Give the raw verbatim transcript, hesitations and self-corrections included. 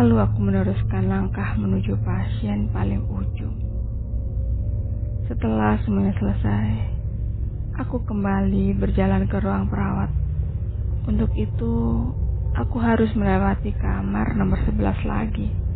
Lalu aku meneruskan langkah menuju pasien paling ujung. Setelah semuanya selesai, aku kembali berjalan ke ruang perawat. Untuk itu, aku harus melewati kamar nomor sebelas lagi.